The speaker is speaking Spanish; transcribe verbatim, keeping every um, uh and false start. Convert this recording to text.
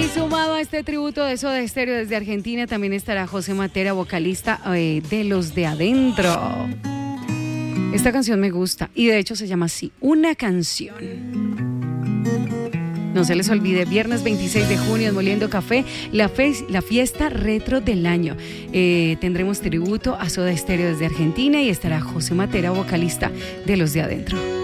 sumado a este tributo de Soda Stereo desde Argentina también estará José Matera, vocalista eh, de Los de Adentro. Esta canción me gusta y de hecho se llama así, Una Canción. No se les olvide, viernes veintiséis de junio en Moliendo Café, la, fe, la fiesta retro del año. Eh, tendremos tributo a Soda Stereo desde Argentina y estará José Matera, vocalista de Los de Adentro.